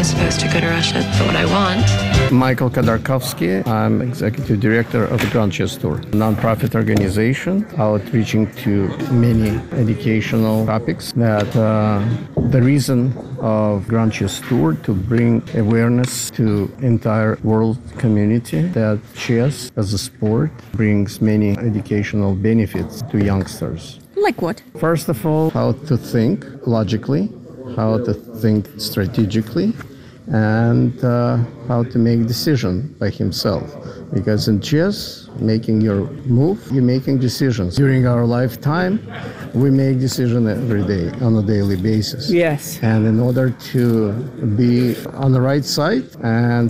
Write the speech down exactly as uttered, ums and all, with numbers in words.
supposed to go to Russia for what I want. Michael Khodorkovsky. I'm executive director of the Grand Chess Tour, a nonprofit organization outreaching to many educational topics. That uh, the reason of Grand Chess Tour to bring awareness to entire world community that chess as a sport brings many educational benefits to youngsters. Like what? First of all, how to think logically, how to think strategically, and uh, how to make decision by himself. Because in chess, making your move, you're making decisions. During our lifetime, we make decisions every day on a daily basis. Yes. And in order to be on the right side and